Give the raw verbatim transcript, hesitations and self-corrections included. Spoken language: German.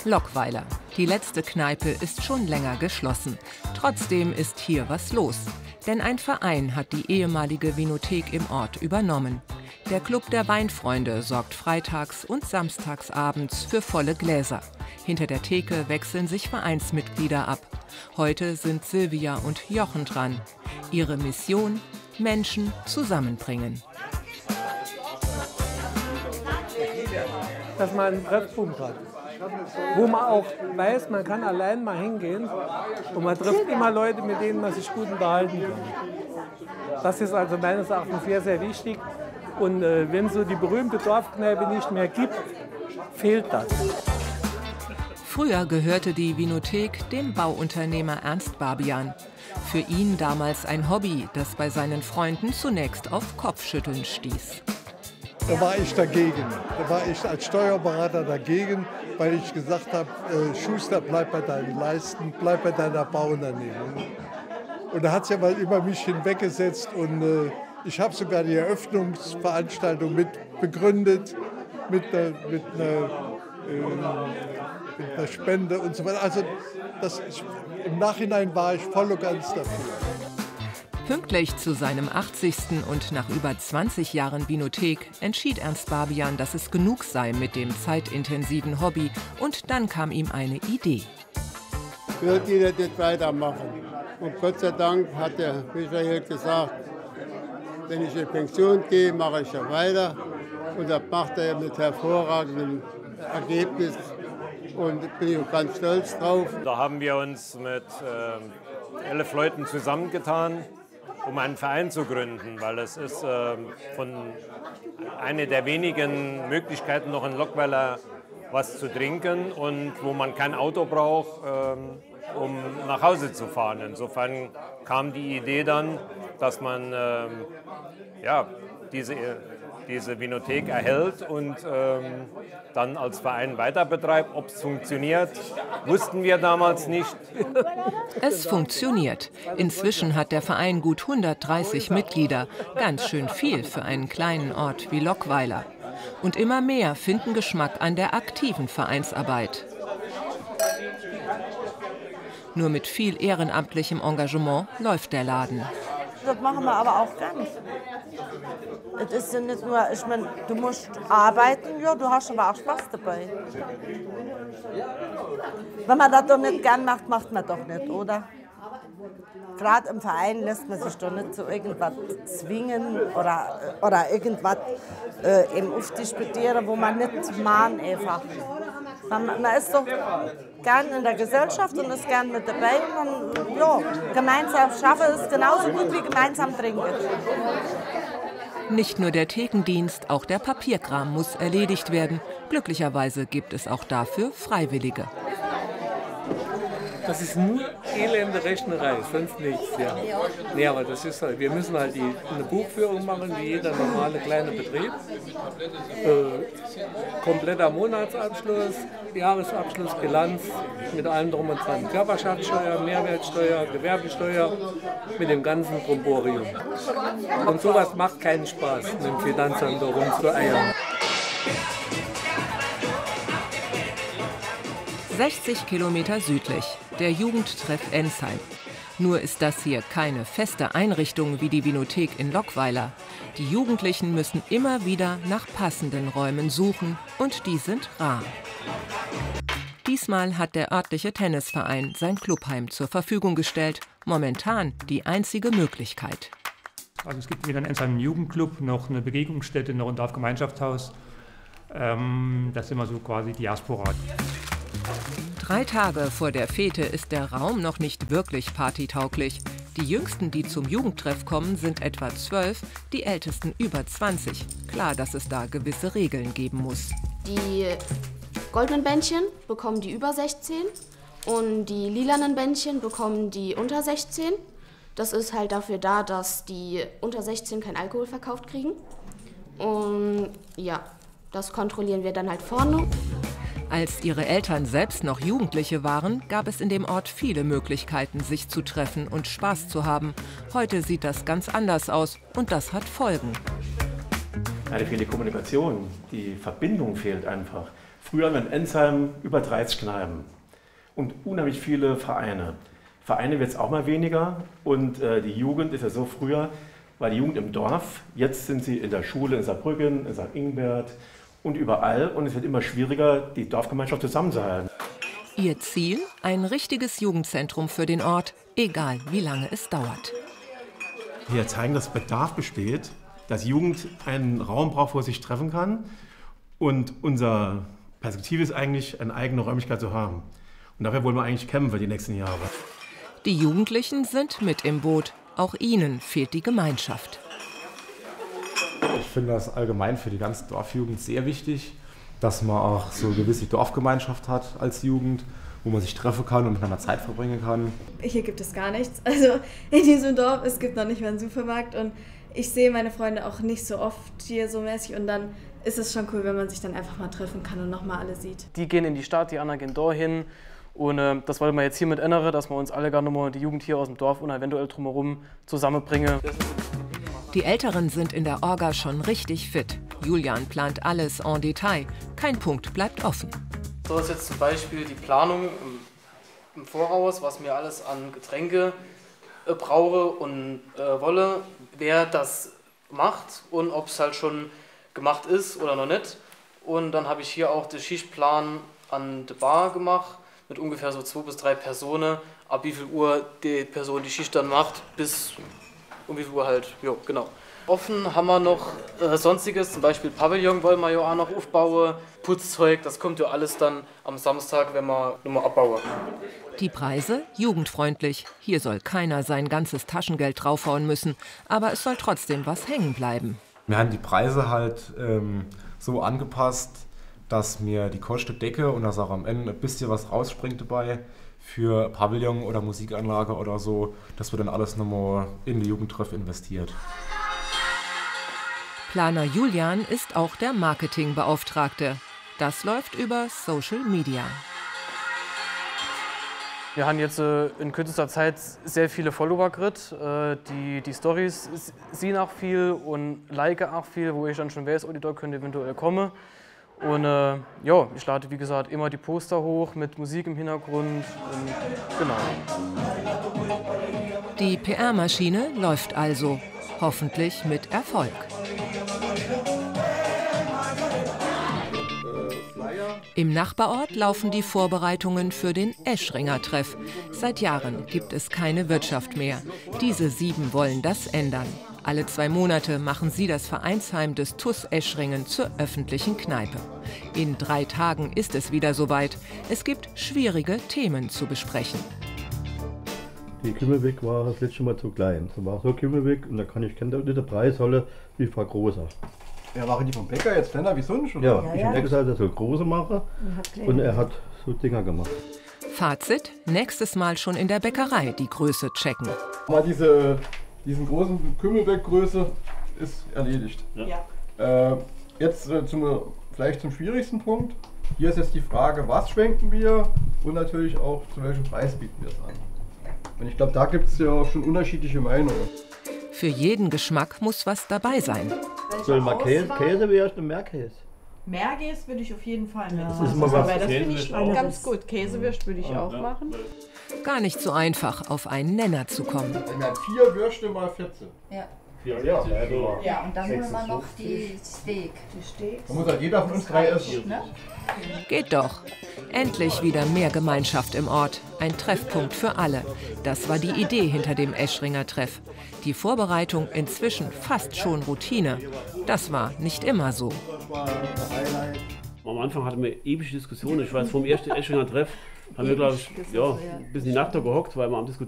Lockweiler. Die letzte Kneipe ist schon länger geschlossen. Trotzdem ist hier was los. Denn ein Verein hat die ehemalige Vinothek im Ort übernommen. Der Club der Weinfreunde sorgt freitags und samstagsabends für volle Gläser. Hinter der Theke wechseln sich Vereinsmitglieder ab. Heute sind Silvia und Jochen dran. Ihre Mission: Menschen zusammenbringen. Dass man einen Treffpunkt hat, wo man auch weiß, man kann allein mal hingehen und man trifft immer Leute, mit denen man sich gut unterhalten kann. Das ist also meines Erachtens sehr, sehr wichtig. Und äh, wenn es so die berühmte Dorfkneipe nicht mehr gibt, fehlt das. Früher gehörte die Vinothek dem Bauunternehmer Ernst Barbian. Für ihn damals ein Hobby, das bei seinen Freunden zunächst auf Kopfschütteln stieß. Da war ich dagegen. Da war ich als Steuerberater dagegen, weil ich gesagt habe, äh, Schuster, bleib bei deinen Leisten, bleib bei deiner Bauunternehmung. Und da hat es ja mal über mich hinweggesetzt und äh, ich habe sogar die Eröffnungsveranstaltung mit begründet, mit einer, mit einer, äh, mit einer Spende und so weiter. Also das, ich, im Nachhinein war ich voll und ganz dafür. Pünktlich zu seinem achtzigsten und nach über zwanzig Jahren Vinothek entschied Ernst Barbian, dass es genug sei mit dem zeitintensiven Hobby. Und dann kam ihm eine Idee. Wird jeder das weitermachen? Und Gott sei Dank hat der Michael gesagt, wenn ich in Pension gehe, mache ich ja weiter. Und das macht er mit hervorragendem Ergebnis. Und bin ich auch ganz stolz drauf. Da haben wir uns mit äh, elf Leuten zusammengetan, um einen Verein zu gründen, weil es ist äh, von eine der wenigen Möglichkeiten, noch in Lockweiler was zu trinken und wo man kein Auto braucht, äh, um nach Hause zu fahren. Insofern kam die Idee dann, dass man äh, ja, diese, diese Vinothek erhält und ähm, dann als Verein weiter betreibt. Ob es funktioniert, wussten wir damals nicht. Es funktioniert. Inzwischen hat der Verein gut hundertdreißig Mitglieder. Ganz schön viel für einen kleinen Ort wie Lockweiler. Und immer mehr finden Geschmack an der aktiven Vereinsarbeit. Nur mit viel ehrenamtlichem Engagement läuft der Laden. Das machen wir aber auch gar nicht. Es ist ja nicht nur, ich meine, du musst arbeiten, ja, du hast aber auch Spaß dabei. Wenn man das doch nicht gern macht, macht man doch nicht, oder? Gerade im Verein lässt man sich doch nicht zu irgendwas zwingen oder, oder irgendwas äh, eben aufdisputieren, wo man nicht mahnt einfach. Man, man ist doch gern in der Gesellschaft und ist gern mit dabei. Und dann, ja, gemeinsam schaffen ist genauso gut wie gemeinsam trinken. Nicht nur der Thekendienst, auch der Papierkram muss erledigt werden. Glücklicherweise gibt es auch dafür Freiwillige. Das ist nur elende Rechnerei, sonst nichts. Ja. Nee, aber das ist halt, wir müssen halt die, eine Buchführung machen, wie jeder normale kleine Betrieb. Äh, kompletter Monatsabschluss, Jahresabschluss, Bilanz, mit allem drum und dran. Körperschaftssteuer, Mehrwertsteuer, Gewerbesteuer, mit dem ganzen Bromborium. Und sowas macht keinen Spaß, mit dem Finanzamt da rumzueiern. sechzig Kilometer südlich, der Jugendtreff Ensheim. Nur ist das hier keine feste Einrichtung wie die Vinothek in Lockweiler. Die Jugendlichen müssen immer wieder nach passenden Räumen suchen und die sind rar. Diesmal hat der örtliche Tennisverein sein Clubheim zur Verfügung gestellt. Momentan die einzige Möglichkeit. Also es gibt weder in Ensheim einen Jugendclub, noch eine Begegnungsstätte, noch ein Dorfgemeinschaftshaus. Ähm, das ist immer so quasi Diaspora. Drei Tage vor der Fete ist der Raum noch nicht wirklich partytauglich. Die Jüngsten, die zum Jugendtreff kommen, sind etwa zwölf, die Ältesten über zwanzig. Klar, dass es da gewisse Regeln geben muss. Die goldenen Bändchen bekommen die über sechzehn und die lilanen Bändchen bekommen die unter sechzehn. Das ist halt dafür da, dass die unter sechzehn keinen Alkohol verkauft kriegen. Und ja, das kontrollieren wir dann halt vorne. Als ihre Eltern selbst noch Jugendliche waren, gab es in dem Ort viele Möglichkeiten, sich zu treffen und Spaß zu haben. Heute sieht das ganz anders aus und das hat Folgen. Eine fehlende Kommunikation, die Verbindung fehlt einfach. Früher haben wir in Ensheim über dreißig Kneipen und unheimlich viele Vereine. Vereine wird es auch mal weniger und äh, die Jugend ist ja so früher, war die Jugend im Dorf, jetzt sind sie in der Schule in Saarbrücken, in Sankt Ingbert und überall und es wird immer schwieriger, die Dorfgemeinschaft zusammenzuhalten. Ihr Ziel? Ein richtiges Jugendzentrum für den Ort, egal wie lange es dauert. Wir zeigen, dass Bedarf besteht, dass Jugend einen Raum braucht, wo sie sich treffen kann und unsere Perspektive ist eigentlich, eine eigene Räumlichkeit zu haben. Und dafür wollen wir eigentlich kämpfen die nächsten Jahre. Die Jugendlichen sind mit im Boot. Auch ihnen fehlt die Gemeinschaft. Ich finde das allgemein für die ganze Dorfjugend sehr wichtig, dass man auch so eine gewisse Dorfgemeinschaft hat als Jugend, wo man sich treffen kann und miteinander Zeit verbringen kann. Hier gibt es gar nichts. Also in diesem Dorf, es gibt noch nicht mal einen Supermarkt und ich sehe meine Freunde auch nicht so oft hier so mäßig und dann ist es schon cool, wenn man sich dann einfach mal treffen kann und nochmal alle sieht. Die gehen in die Stadt, die anderen gehen dahin. Und äh, das wollen wir jetzt hiermit ändern, dass wir uns alle gerne nochmal die Jugend hier aus dem Dorf und eventuell drumherum zusammenbringen. Die Älteren sind in der Orga schon richtig fit. Julian plant alles en Detail. Kein Punkt bleibt offen. So ist jetzt zum Beispiel die Planung im, im Voraus, was mir alles an Getränke äh, brauche und äh, wolle, wer das macht und ob es halt schon gemacht ist oder noch nicht. Und dann habe ich hier auch den Schichtplan an der Bar gemacht. Mit ungefähr so zwei bis drei Personen, ab wie viel Uhr die Person die Schicht dann macht, bis um wie viel Uhr halt, ja, genau. Offen haben wir noch äh, Sonstiges, zum Beispiel Pavillon wollen wir ja auch noch aufbauen, Putzzeug, das kommt ja alles dann am Samstag, wenn wir nochmal abbauen. Die Preise jugendfreundlich. Hier soll keiner sein ganzes Taschengeld draufhauen müssen, aber es soll trotzdem was hängen bleiben. Wir haben die Preise halt ähm, so angepasst, dass mir die Kosten decke und dass auch am Ende ein bisschen was rausspringt dabei für Pavillon oder Musikanlage oder so, dass wir dann alles nochmal in die Jugendtreff investiert. Planer Julian ist auch der Marketingbeauftragte. Das läuft über Social Media. Wir haben jetzt äh, in kürzester Zeit sehr viele Follower gekriegt. Äh, die, die Stories sehen auch viel und liken auch viel, wo ich dann schon weiß, oh, die dort können eventuell kommen. Und äh, ja, ich lade, wie gesagt, immer die Poster hoch mit Musik im Hintergrund. Und, genau. Die P R-Maschine läuft also, hoffentlich mit Erfolg. Im Nachbarort laufen die Vorbereitungen für den Eschringer Treff. Seit Jahren gibt es keine Wirtschaft mehr. Diese sieben wollen das ändern. Alle zwei Monate machen sie das Vereinsheim des T U S Eschringen zur öffentlichen Kneipe. In drei Tagen ist es wieder soweit. Es gibt schwierige Themen zu besprechen. Die Kümmelweg war das letzte Mal zu klein. Es war so Kümmelweg und da kann ich keine nicht den Preis holen wie Frau Großer. Ja, waren die vom Bäcker jetzt kleiner wie sonst? Oder? Ja, Ja, ich ja. habe gesagt, er soll große machen und er hat so Dinger gemacht. Fazit: nächstes Mal schon in der Bäckerei die Größe checken. Mal diese, diesen großen Kümmelbeck-Größe ist erledigt. Ja. Äh, jetzt äh, zum, vielleicht zum schwierigsten Punkt. Hier ist jetzt die Frage, was schwenken wir und natürlich auch zu welchem Preis bieten wir es an. Und ich glaube, da gibt es ja schon unterschiedliche Meinungen. Für jeden Geschmack muss was dabei sein. Soll mal Käse, Käse wäre eine Meerkäse. Meerkäse würde ich auf jeden Fall Das mitmachen. ist mal was. Aber das finde ich Käse ganz gut. Käsewürst würde ich auch machen. Gar nicht so einfach, auf einen Nenner zu kommen. Wir haben vier Würste mal vierzehn. Ja. Ja, ja. Also Ja, und dann holen wir noch die Steak. Die Steaks. Da muss halt jeder von uns drei essen. Ne? Geht doch. Endlich wieder mehr Gemeinschaft im Ort. Ein Treffpunkt für alle. Das war die Idee hinter dem Eschringer Treff. Die Vorbereitung inzwischen fast schon Routine. Das war nicht immer so. Am Anfang hatten wir ewige Diskussionen. Ich weiß, vom ersten Eschringer Treff haben wir, glaube ich, ja, bis in die Nacht da gehockt, weil wir am Diskutieren